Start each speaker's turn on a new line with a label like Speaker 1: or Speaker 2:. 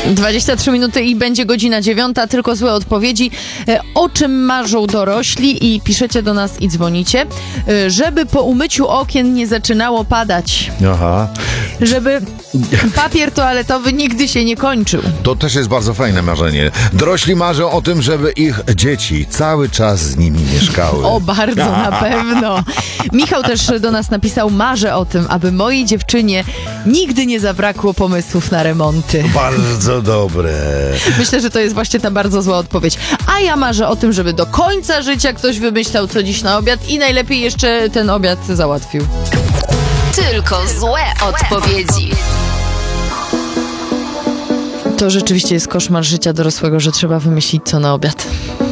Speaker 1: 23 minuty i będzie godzina 9, tylko złe odpowiedzi. O czym marzą dorośli? I piszecie do nas i dzwonicie. Żeby po umyciu okien nie zaczynało padać.
Speaker 2: Aha.
Speaker 1: Żeby papier toaletowy nigdy się nie kończył.
Speaker 2: To też jest bardzo fajne marzenie. Dorośli marzą o tym, żeby ich dzieci cały czas z nimi mieszkały.
Speaker 1: O, bardzo na pewno. Michał też do nas napisał: marzę o tym, aby mojej dziewczynie nigdy nie zabrakło pomysłów na remonty.
Speaker 2: Bardzo dobre.
Speaker 1: Myślę, że to jest właśnie ta bardzo zła odpowiedź. A ja marzę o tym, żeby do końca życia ktoś wymyślał, co dziś na obiad i najlepiej jeszcze ten obiad załatwił.
Speaker 3: Tylko złe odpowiedzi.
Speaker 1: To rzeczywiście jest koszmar życia dorosłego, że trzeba wymyślić, co na obiad.